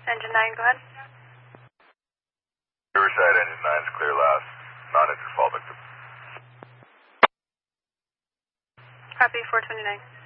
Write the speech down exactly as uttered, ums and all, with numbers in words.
Engine nine, go ahead. Riverside, engine nine is clear last. Non-entry fall victim. Copy, four twenty-nine.